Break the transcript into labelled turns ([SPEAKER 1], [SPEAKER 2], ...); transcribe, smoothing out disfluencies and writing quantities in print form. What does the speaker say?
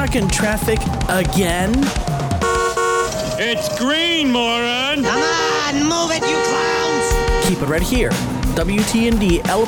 [SPEAKER 1] stuck in traffic again?
[SPEAKER 2] It's green, moron!
[SPEAKER 3] Come on, move it, you clowns!
[SPEAKER 1] Keep it right here. WTND